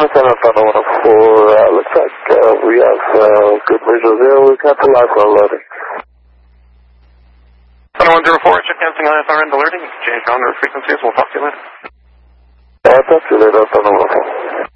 Center Thunder 104, looks like we have good visuals there. We've got the live call loading. Thunder 104, check canceling ISR and alerting. Change calendar frequencies. We'll talk to you later. Talk to you later, Thunder 104.